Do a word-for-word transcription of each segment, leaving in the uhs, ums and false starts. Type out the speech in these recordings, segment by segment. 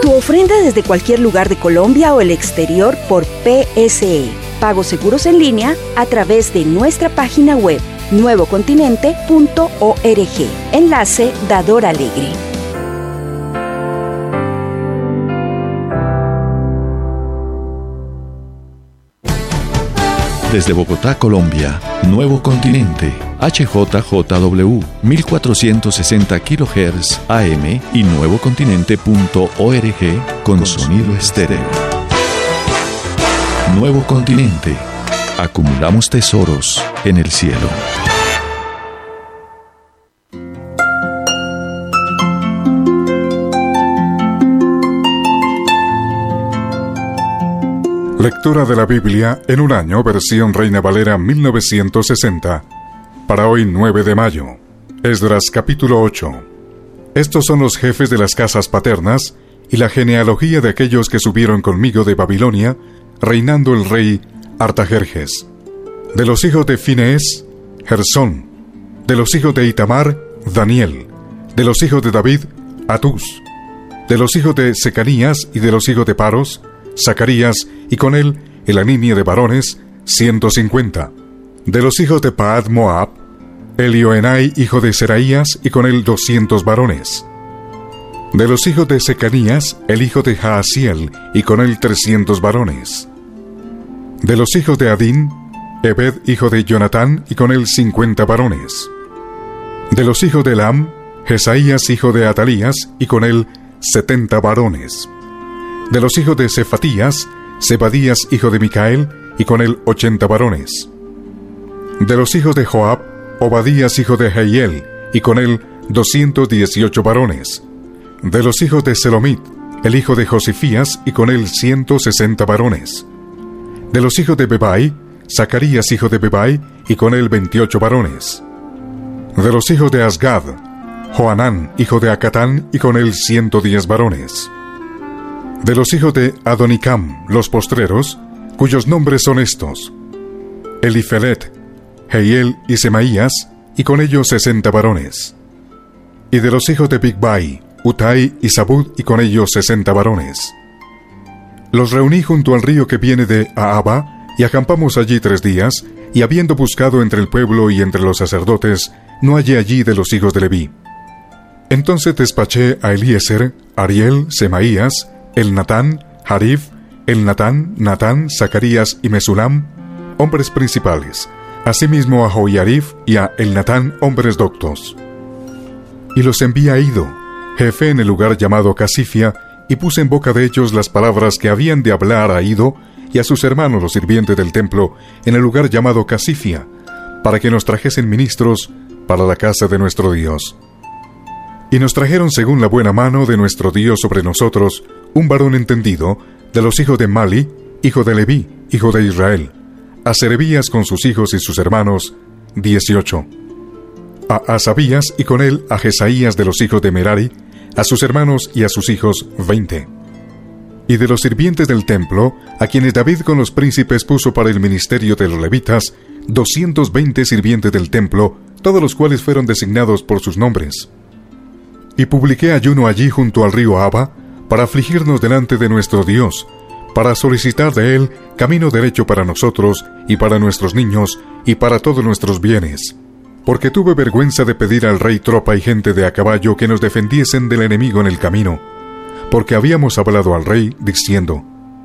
Tu ofrenda desde cualquier lugar de Colombia o el exterior por P S E. Pagos seguros en línea a través de nuestra página web nuevo continente punto org. Enlace Dador Alegre. Desde Bogotá, Colombia, Nuevo Continente, H J J W, mil cuatrocientos sesenta kilohertz A M y nuevo continente punto org con sonido estéreo. Nuevo Continente. Acumulamos tesoros en el cielo. Lectura de la Biblia en un año, versión Reina Valera mil novecientos sesenta. Para hoy, nueve de mayo. Esdras capítulo ocho. Estos son los jefes de las casas paternas y la genealogía de aquellos que subieron conmigo de Babilonia, reinando el rey Artajerjes. De los hijos de Finees, Gersón. De los hijos de Itamar, Daniel. De los hijos de David, Atús. De los hijos de Secanías y de los hijos de Paros, Zacarías, y con él el aninio de varones, ciento cincuenta. De los hijos de Paad Moab, Elioenai, hijo de Seraías, y con él doscientos varones. De los hijos de Secanías, el hijo de Jaasiel, y con él trescientos varones. De los hijos de Adín, Ebed, hijo de Jonatán, y con él cincuenta varones. De los hijos de Elam, Jesaías, hijo de Atalías, y con él setenta varones. De los hijos de Cefatías, Zebadías, hijo de Micael, y con él ochenta varones. De los hijos de Joab, Obadías, hijo de Jehiel, y con él doscientos dieciocho varones. De los hijos de Selomit, el hijo de Josifías, y con él ciento sesenta varones. De los hijos de Bebai, Zacarías, hijo de Bebai, y con él veintiocho varones. De los hijos de Asgad, Joanán, hijo de Acatán, y con él ciento diez varones. De los hijos de Adonicam, los postreros, cuyos nombres son estos: Elifelet, Jehiel y Semaías, y con ellos sesenta varones. Y de los hijos de Bigbai, Utai y Sabud, y con ellos sesenta varones. Los reuní junto al río que viene de Ahaba, y acampamos allí tres días, y habiendo buscado entre el pueblo y entre los sacerdotes, no hallé allí de los hijos de Leví. Entonces despaché a Eliezer, Ariel, Semaías, Elnatán, Jarif, Elnatán, Natán, Zacarías y Mesulam, hombres principales, asimismo a Joiarif y a Elnatán, hombres doctos. Y los envié a Ido, jefe en el lugar llamado Casifia, y puse en boca de ellos las palabras que habían de hablar a Ido y a sus hermanos los sirvientes del templo en el lugar llamado Casifia, para que nos trajesen ministros para la casa de nuestro Dios. Y nos trajeron según la buena mano de nuestro Dios sobre nosotros un varón entendido de los hijos de Mali, hijo de Leví, hijo de Israel, a Serebías con sus hijos y sus hermanos, dieciocho. A Asabías y con él a Jesaías de los hijos de Merari, a sus hermanos y a sus hijos, veinte. Y de los sirvientes del templo, a quienes David con los príncipes puso para el ministerio de los levitas, doscientos veinte sirvientes del templo, todos los cuales fueron designados por sus nombres. Y publiqué ayuno allí junto al río Aba, para afligirnos delante de nuestro Dios, para solicitar de Él camino derecho para nosotros, y para nuestros niños, y para todos nuestros bienes. Porque tuve vergüenza de pedir al rey tropa y gente de a caballo que nos defendiesen del enemigo en el camino, porque habíamos hablado al rey, diciendo: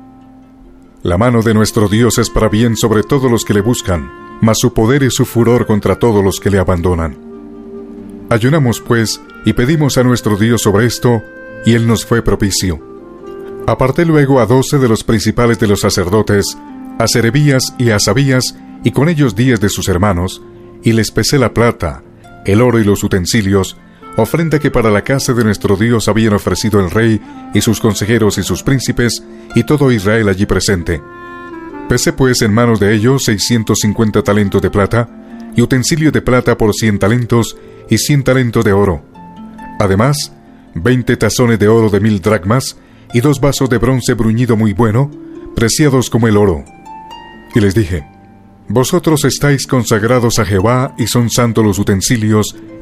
La mano de nuestro Dios es para bien sobre todos los que le buscan, mas su poder y su furor contra todos los que le abandonan. Ayunamos pues, y pedimos a nuestro Dios sobre esto, y él nos fue propicio. Aparté luego a doce de los principales de los sacerdotes, a Serebías y a Asabías, y con ellos diez de sus hermanos, y les pesé la plata, el oro y los utensilios, ofrenda que para la casa de nuestro Dios habían ofrecido el rey, y sus consejeros y sus príncipes, y todo Israel allí presente. Pesé pues en manos de ellos seiscientos cincuenta talentos de plata, y utensilios de plata por cien talentos, y cien talentos de oro. Además, veinte tazones de oro de mil dracmas, y dos vasos de bronce bruñido muy bueno, preciados como el oro. Y les dije: Vosotros estáis consagrados a Jehová, y son santos los utensilios,